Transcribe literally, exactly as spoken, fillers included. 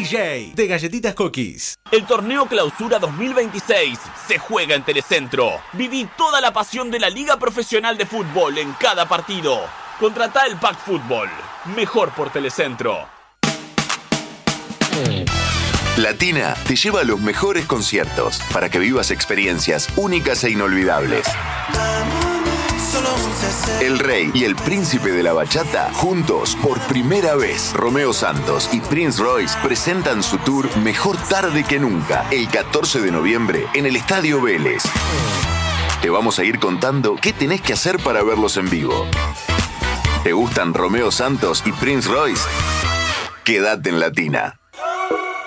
J de Galletitas Cookies. El torneo Clausura dos mil veintiséis se juega en Telecentro. Viví toda la pasión de la Liga Profesional de Fútbol en cada partido. Contratá el Pack Fútbol. Mejor por Telecentro. Latina te lleva a los mejores conciertos para que vivas experiencias únicas e inolvidables. El Rey y el Príncipe de la Bachata juntos por primera vez. Romeo Santos y Prince Royce presentan su tour Mejor Tarde que Nunca el catorce de noviembre en el Estadio Vélez. Te vamos a ir contando qué tenés que hacer para verlos en vivo. ¿Te gustan Romeo Santos y Prince Royce? Quédate en Latina.